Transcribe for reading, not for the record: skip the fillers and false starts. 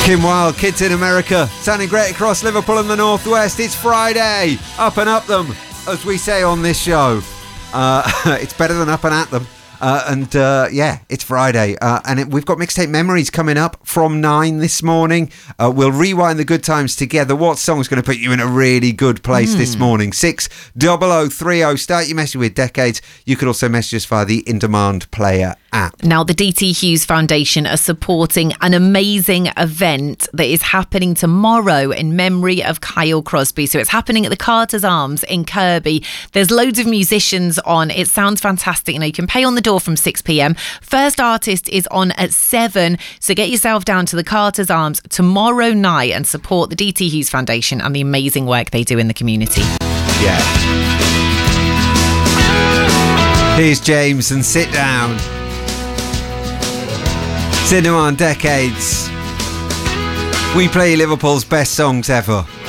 Kim Wilde, Kids in America, sounding great across Liverpool and the Northwest. It's Friday, up and up them, as we say on this show. It's better than up and at them. Yeah, it's Friday. We've got Mixtape Memories coming up from 9 this morning. We'll rewind the good times together. What song's going to put you in a really good place this morning? 60030. Start your message with Decades. You could also message us via the In Demand Player app. Now, the DT Hughes Foundation are supporting an amazing event that is happening tomorrow in memory of Kyle Crosby. So it's happening at the Carter's Arms in Kirby. There's loads of musicians on. It sounds fantastic. You know, you can pay on the door from 6 p.m. First artist is on at 7. So get yourself down to the Carter's Arms tomorrow night and support the DT Hughes Foundation and the amazing work they do in the community. Yeah. Here's James and Sit Down. Cinema on Decades. We play Liverpool's best songs ever.